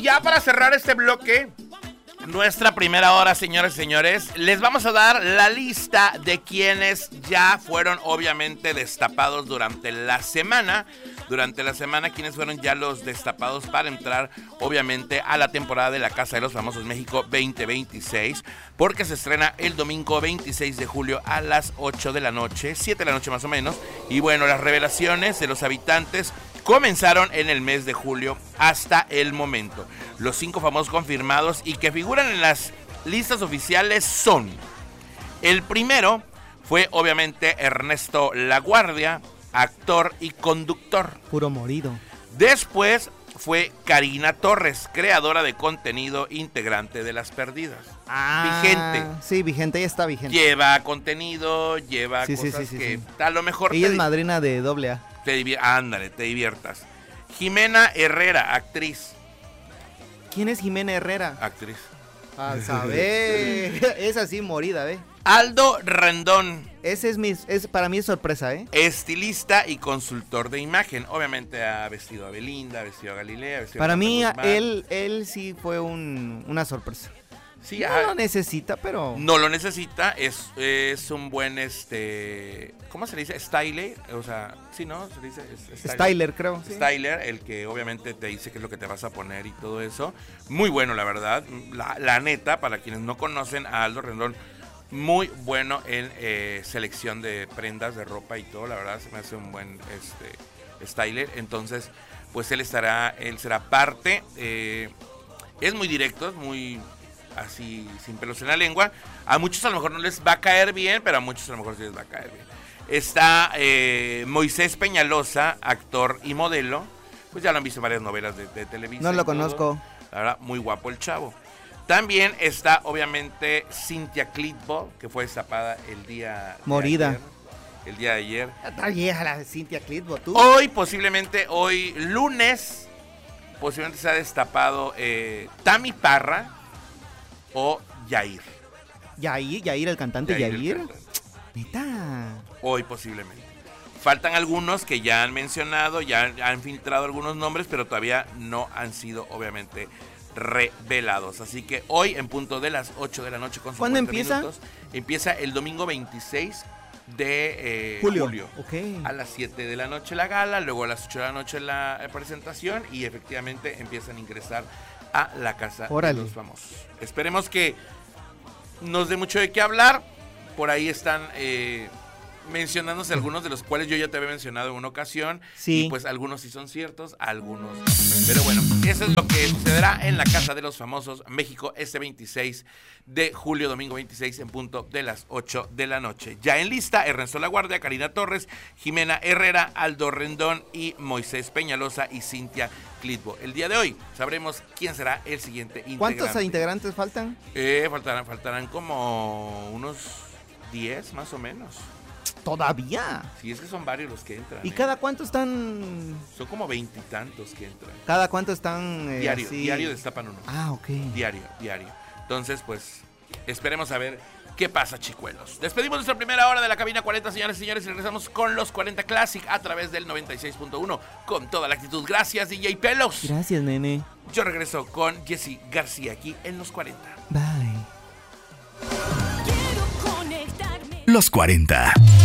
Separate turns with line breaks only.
Ya para cerrar este bloque, nuestra primera hora, señores y señores, les vamos a dar la lista de quienes ya fueron obviamente destapados durante la semana. Durante la semana, quienes fueron ya los destapados para entrar obviamente a la temporada de la Casa de los Famosos México 2026, porque se estrena el domingo 26 de julio a las 8 de la noche, 7 de la noche más o menos. Y bueno, las revelaciones de los habitantes comenzaron en el mes de julio hasta el momento. Los 5 famosos confirmados y que figuran en las listas oficiales son: el primero fue obviamente Ernesto Laguardia, actor y conductor.
Puro morido.
Después fue Karina Torres, creadora de contenido, integrante de Las Perdidas. Vigente.
Sí, vigente, ya está vigente.
Lleva contenido, lleva cosas que a lo mejor...
Ella es madrina de AA.
Ándale, te diviertas. Jimena Herrera, actriz.
¿Quién es Jimena Herrera?
Actriz.
A saber. Es así, morida, ¿eh?
Aldo Rendón.
Ese para mí es sorpresa, ¿eh?
Estilista y consultor de imagen. Obviamente ha vestido a Belinda, ha vestido a Galilea, ha vestido
para
a
mí,
Guzmán.
él sí fue una sorpresa.
Sí,
no lo necesita, pero...
No lo necesita, es un buen, ¿cómo se le dice? Styler, o sea, sí, ¿no? Se le dice
Styler, creo. Sí.
Styler, el que obviamente te dice qué es lo que te vas a poner y todo eso. Muy bueno, la verdad. La neta, para quienes no conocen a Aldo Rendón, muy bueno en selección de prendas, de ropa y todo. La verdad, se me hace un buen Styler. Entonces, pues él será parte. Es muy directo, es muy... así sin pelos en la lengua. A muchos a lo mejor no les va a caer bien, pero a muchos a lo mejor sí les va a caer bien. Está Moisés Peñalosa, actor y modelo. Pues ya lo han visto en varias novelas de Televisa.
No lo conozco.
La verdad, muy guapo el chavo. También está obviamente Cintia Clitbo, que fue destapada el día
morida.
El día de ayer.
Está vieja la Cintia Clitbo, tú.
Hoy lunes, posiblemente se ha destapado Tami Parra o Yair.
Yair, el cantante Yair.
Neta. Hoy posiblemente. Faltan algunos que ya han mencionado, ya han filtrado algunos nombres, pero todavía no han sido obviamente revelados. Así que hoy en punto de las 8 de la noche con 50
¿Cuándo empieza?
minutos, empieza el domingo 26 de julio.
Okay.
A las 7 de la noche la gala, luego a las 8 de la noche la presentación y efectivamente empiezan a ingresar a la Casa de los Famosos. Esperemos que nos dé mucho de qué hablar. Por ahí están mencionándose algunos de los cuales yo ya te había mencionado en una ocasión.
Sí.
Y pues algunos sí son ciertos, algunos. Pero bueno, eso es lo que sucederá en la Casa de los Famosos México este 26 de julio, domingo 26 en punto de las 8 de la noche. Ya en lista, Ernesto Laguardia, Karina Torres, Jimena Herrera, Aldo Rendón y Moisés Peñalosa y Cintia Clitbo. El día de hoy sabremos quién será el siguiente integrante.
¿Cuántos integrantes faltan?
Faltarán como unos 10 más o menos.
¿Todavía?
Sí, es que son varios los que entran.
¿Y cada cuánto están?
Son como 20 y tantos que entran.
¿Cada cuánto están?
Diario destapan uno.
Ah, ok.
Diario. Entonces, pues, esperemos a ver qué pasa, chicuelos. Despedimos nuestra primera hora de la cabina 40, señores y señores, y regresamos con los 40 Classic a través del 96.1 con toda la actitud. Gracias, DJ Pelos.
Gracias, nene.
Yo regreso con Jessy García aquí en los 40.
Bye.
Los 40.